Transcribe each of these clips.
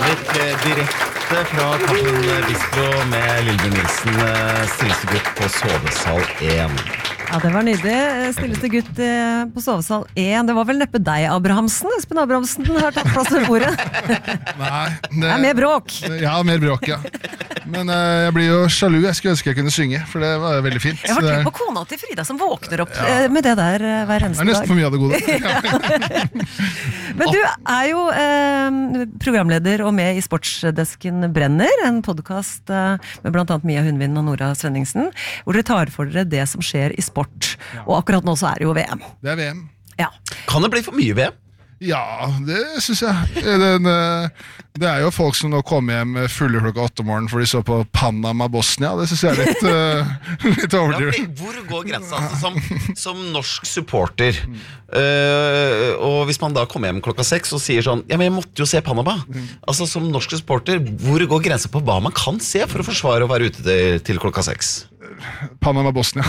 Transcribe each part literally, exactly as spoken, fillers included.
Breivik direkte fra Kampen Bistro med Lillebjørn Nilsen, stilleste gutt på sovesal én. Ja, det var nydelig. Stilleste gutt på sovesal én. Det var vel neppe deg, Abrahamsen? Espen Abrahamsen har tatt plass ved bordet. Nei. Det, det er mer bråk. Ja, mer bråk, ja. Men uh, jeg blir jo sjalu. Jeg skulle ønske jeg kunne synge, for det var veldig fint. Jeg har tenkt på kona til Frida som våkner opp ja. med det der hver eneste dag. Det er nesten for mye av det gode. Men du er jo eh, programleder og med i Sportsdesken Brenner, en podcast eh, med blant annet Mia Hundvin og Nora Svenningsen, hvor dere tar for dere det som skjer i sport. Ja. Og akkurat nå så er det jo V M. Det er V M. Ja. Kan det bli for mye V M? Ja, det synes jeg. Den, det er jo folk som nå kommer hjem fulle klokka åtte morgen for de så på Panama-Bosnia. Det synes jeg er litt, uh, litt overdrivet. Ja, hvor går grensa? Altså, som, som norsk supporter, uh, og hvis man da kommer hjem klokka seks og sier sånn, ja, men jeg måtte jo se Panama. Altså, som norsk supporter, hvor går grensa på hva man kan se for å forsvare å være ute til, til klokka seks? Panama-Bosnia.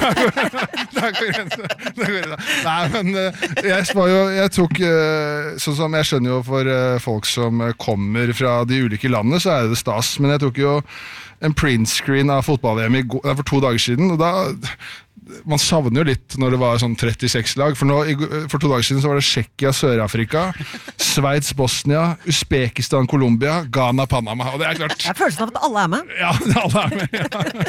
Der går grensa. Nei, men jeg var jo, jeg tok, sånn som jeg skjønner jo for folk som kommer fra de ulike landene, så er det stas, men jeg tok jo en printscreen av fotball-V M for to dager siden, og da man savner jo litt når det var sånn trettiseks lag, for, nå, for to dager siden så var det Tsjekkia, Sør-Afrika, Sveits, Bosnia, Uzbekistan, Colombia, Ghana, Panama, og det er klart. Jeg har følelsen av at alle er med. Ja, alle er med,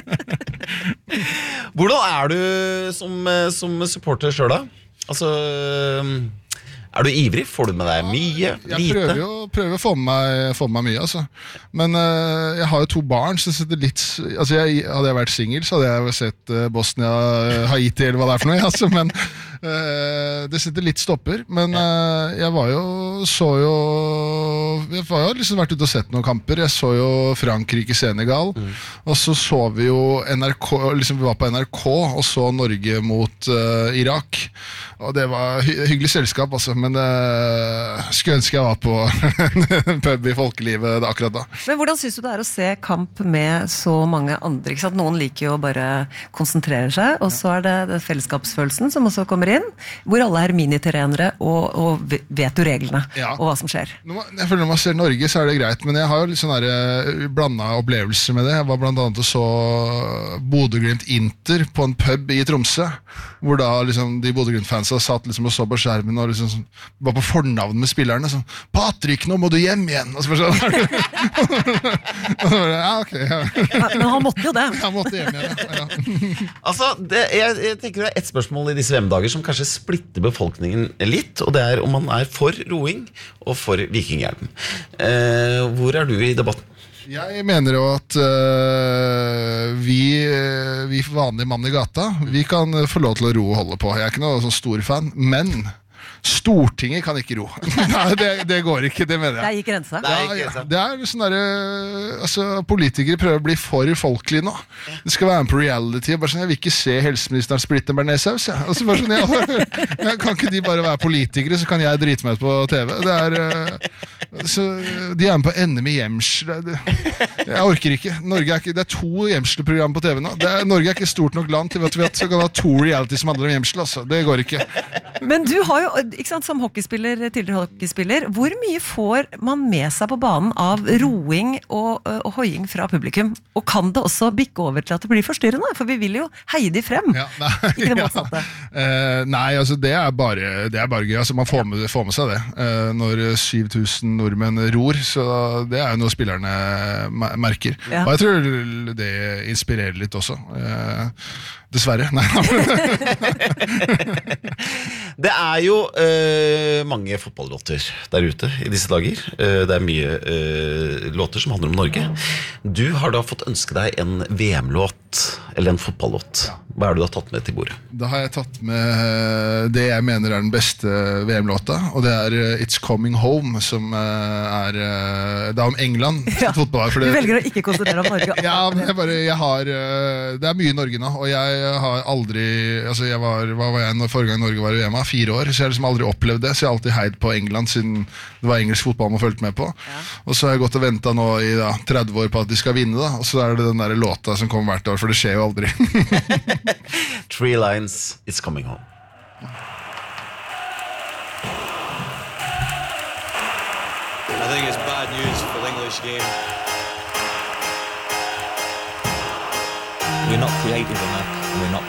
ja. Hvordan er du som, som supporter selv da? Altså, er du ivrig? Får du med deg mye? Jeg lite? prøver jo prøver å få med meg, få med meg mye, altså. Men uh, jeg har jo to barn, så det litt, altså jeg, hadde jeg vært single, så hadde jeg jo sett uh, Bosnia, uh, Haiti, eller hva det er for noe, altså, men uh, det sitter litt stopper. Men uh, jeg var jo, så jo, jeg var jo liksom vært ute og sett noen kamper. Jeg så jo Frankrike-Senegal, mm. og så så vi jo N R K, liksom vi var på N R K, og så Norge mot uh, Irak. Og det var hy hyggelig selskap, altså, men uh, skulle ønske jeg var på en pub i folkelivet da, akkurat da. Men hvordan synes du det er å se kamp med så mange andre? Ikke sant? Noen liker jo å bare konsentrere seg, og så er det, det fellesskapsfølelsen som også kommer inn, hvor alle er miniterrenere og, og vet jo reglene, ja. Og hva som skjer. Når man, jeg føler når man ser Norge, så er det greit, men jeg har jo litt sånn der blandet opplevelser med det. Jeg var blant annet og så Bodø-Glimt Inter på en pub i Tromsø, hvor da liksom de Bodø-Glimt-fansa satt liksom og så på skjermen og liksom var på fornavn med spillerne, sånn, Patrick, nå må du hjem igjen! Og så bare sånn, ja, ok. Ja. Ja, men han måtte jo det. Han måtte hjem igjen, ja. Ja. Altså, det, jeg, jeg tenker det er et spørsmål i disse V M-dager som kanskje splitter befolkningen litt, og det er om man er for roing og for vikinghjelm. Eh, hvor er du i debatten? Jeg mener jo at uh, vi, vi vanlige mann i gata, vi kan få lov til å ro og holde på. Jeg er ikke noe sånn stor fan, men Stortinget kan ikke ro. Nei, det, det går ikke, det mener jeg. Det gikk grensa. Ja, det er sånn der, altså, politikere prøver å bli for folkelig nå. Det skal være med på reality, bare sånn, jeg vil ikke se helseministeren splitte en bearnéssaus, ja. Altså, bare sånn, ja, kan ikke de bare være politikere, så kan jeg drite meg ut på T V. Det er, så, de er med på N M i gjemsel. Jeg orker ikke. Norge er ikke, det er to gjemselprogram på T V nå. Det er, Norge er ikke stort nok land til at vi skal ha to reality som handler om gjemsel, altså. Det går ikke. Men du har jo, ikke sant, som hockeyspiller, tidligere hockeyspiller, hvor mye får man med seg på banen av roing og, og hoiing fra publikum? Og kan det også bikke over til at det blir forstyrrende? For vi vil jo heie de frem. Ja, nei, ikke det motsatte. Ja. Uh, nei, altså det er bare, det er bare gøy. Altså, man får med, får med seg det. Uh, når syv tusen nordmenn ror, så det er jo noe spillerne merker. Ja. Og jeg tror det inspirerer litt også. Uh, Dessverre, nei. Det er jo øh, mange fotballåter der ute i disse dager. Uh, det er mye øh, låter som handler om Norge. Du har da fått ønske deg en V M-låt, eller en fotballåt. Hva er det du har tatt med til bordet? Da har jeg tatt med det jeg mener er den beste V M-låta, og det er It's Coming Home, som er, det er om England. Ja, fotball, du velger å ikke konsentrere om Norge. Ja, men jeg bare, jeg har, det er mye i Norge nå, og jeg har aldri, altså jeg var, hva var jeg når forrige gang Norge var i V M, fire år, så jeg har liksom aldri opplevd det, så jeg har alltid heid på England, siden det var engelsk fotball man følte med på. Ja. Og så har jeg gått og ventet nå i da, tretti år på at de skal vinne da, og så er det den der låta som kommer hvert år, for det skjer jo aldri. Three Lines, It's Coming Home. I think it's bad news for the English game. We're not creative enough, and we're not